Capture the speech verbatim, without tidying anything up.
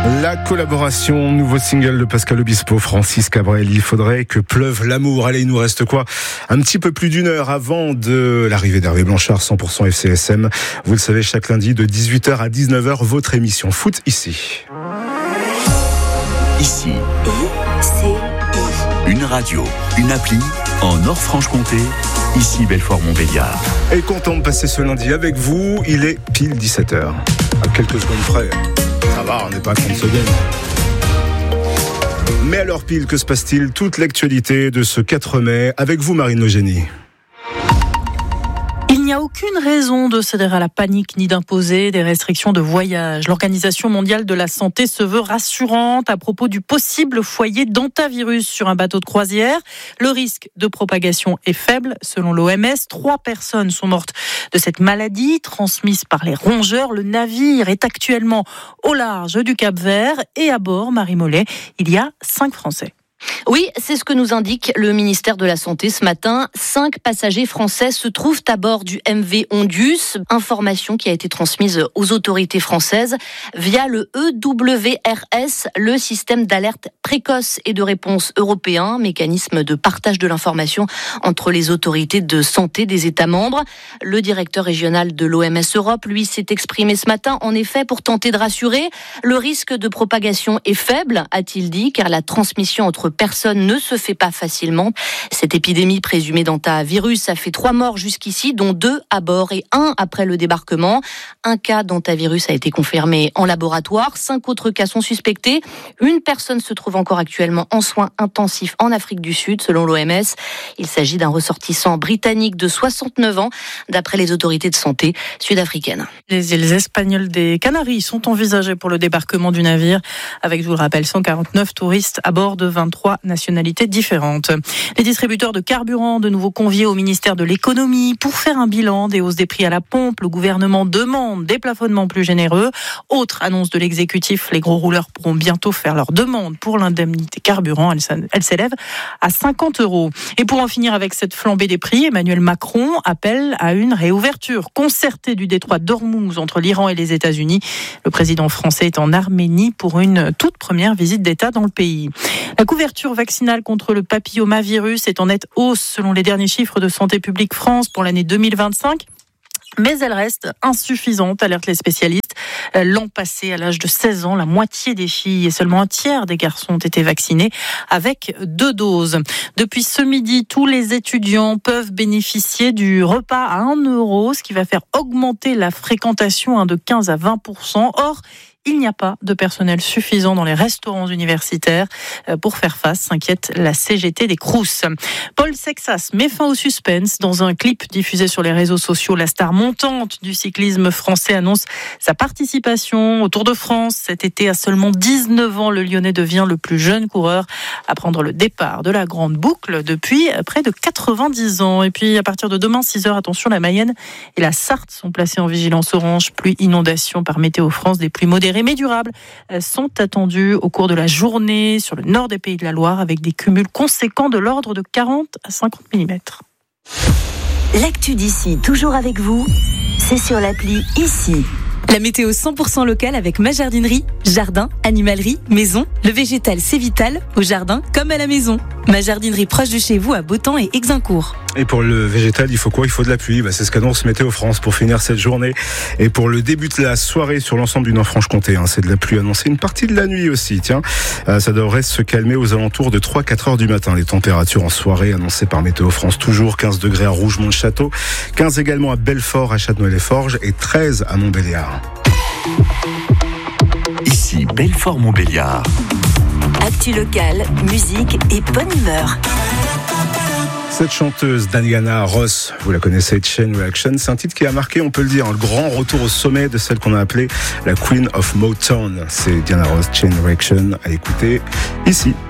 La collaboration, nouveau single de Pascal Obispo, Francis Cabrel, il faudrait que pleuve l'amour. Allez, il nous reste quoi ? Un petit peu plus d'une heure avant de l'arrivée d'Hervé Blanchard, cent pour cent F C S M. Vous le savez, chaque lundi de dix-huit heures à dix-neuf heures, votre émission Foot ici. Ici. I C I. Une radio, une appli en Nord-Franche-Comté. Ici Belfort-Montbéliard. Et content de passer ce lundi avec vous, il est pile dix-sept heures. À quelques secondes près. Ça va, on n'est pas à trente secondes. Mais alors pile, que se passe-t-il ? Toute l'actualité de ce quatre mai avec vous, Marine Eugénie. Il n'y a aucune raison de céder à la panique ni d'imposer des restrictions de voyage. L'Organisation mondiale de la santé se veut rassurante à propos du possible foyer d'hantavirus sur un bateau de croisière. Le risque de propagation est faible. Selon l'O M S, trois personnes sont mortes de cette maladie transmise par les rongeurs. Le navire est actuellement au large du Cap-Vert et à bord, Marie Mollet, il y a cinq Français. Oui, c'est ce que nous indique le ministère de la Santé ce matin. Cinq passagers français se trouvent à bord du M V Ondius. Information qui a été transmise aux autorités françaises via le E W R S, le système d'alerte précoce et de réponse européen, mécanisme de partage de l'information entre les autorités de santé des États membres. Le directeur régional de l'O M S Europe, lui, s'est exprimé ce matin, en effet, pour tenter de rassurer. Le risque de propagation est faible, a-t-il dit, car la transmission entre personne ne se fait pas facilement. Cette épidémie présumée d'hantavirus a fait trois morts jusqu'ici, dont deux à bord et un après le débarquement. Un cas d'hantavirus a été confirmé en laboratoire. Cinq autres cas sont suspectés. Une personne se trouve encore actuellement en soins intensifs en Afrique du Sud, selon l'O M S. Il s'agit d'un ressortissant britannique de soixante-neuf ans, d'après les autorités de santé sud-africaines. Les îles espagnoles des Canaries sont envisagées pour le débarquement du navire, avec, je vous le rappelle, cent quarante-neuf touristes à bord de vingt-trois nationalités différentes. Les distributeurs de carburant de nouveau conviés au ministère de l'économie pour faire un bilan des hausses des prix à la pompe. Le gouvernement demande des plafonnements plus généreux. Autre annonce de l'exécutif, les gros rouleurs pourront bientôt faire leur demande pour l'indemnité carburant. Elle, elle s'élève à cinquante euros. Et pour en finir avec cette flambée des prix, Emmanuel Macron appelle à une réouverture concertée du détroit d'Ormuz entre l'Iran et les États-Unis. Le président français est en Arménie pour une toute première visite d'État dans le pays. La couverture vaccinale contre le papillomavirus est en nette hausse selon les derniers chiffres de Santé publique France pour l'année deux mille vingt-cinq. Mais elle reste insuffisante, alertent les spécialistes. L'an passé, à l'âge de seize ans, la moitié des filles et seulement un tiers des garçons ont été vaccinés avec deux doses. Depuis ce midi, tous les étudiants peuvent bénéficier du repas à un euro, ce qui va faire augmenter la fréquentation de quinze à vingt pour cent. Or, il n'y a pas de personnel suffisant dans les restaurants universitaires pour faire face, s'inquiète la C G T des Crous. Paul Sexas met fin au suspense. Dans un clip diffusé sur les réseaux sociaux, la star montante du cyclisme français annonce sa participation au Tour de France. Cet été, à seulement dix-neuf ans, le Lyonnais devient le plus jeune coureur à prendre le départ de la grande boucle depuis près de quatre-vingt-dix ans. Et puis, à partir de demain, six heures, attention, la Mayenne et la Sarthe sont placées en vigilance orange. Pluie, inondation par Météo France, des pluies modérées mais durables sont attendus au cours de la journée sur le nord des Pays de la Loire avec des cumuls conséquents de l'ordre de quarante à cinquante millimètres. L'actu d'ici, toujours avec vous, c'est sur l'appli Ici. La météo cent pour cent locale avec ma jardinerie, jardin, animalerie, maison. Le végétal, c'est vital, au jardin comme à la maison. Ma jardinerie proche de chez vous à Beautemps et Exincourt. Et pour le végétal, il faut quoi ? Il faut de la pluie. Bah, c'est ce qu'annonce Météo France pour finir cette journée. Et pour le début de la soirée sur l'ensemble du Nord-Franche-Comté, hein, c'est de la pluie annoncée. Une partie de la nuit aussi, tiens. Euh, ça devrait se calmer aux alentours de trois à quatre heures du matin. Les températures en soirée annoncées par Météo France, toujours quinze degrés à Rougemont-le-Château, quinze également à Belfort, à Châtenois-les-Forges et treize à Montbéliard. Ici Belfort-Montbéliard. Actu locale, musique et bonne humeur. Cette chanteuse Diana Ross, vous la connaissez, Chain Reaction, c'est un titre qui a marqué, on peut le dire, le grand retour au sommet de celle qu'on a appelée la Queen of Motown. C'est Diana Ross, Chain Reaction, à écouter ici.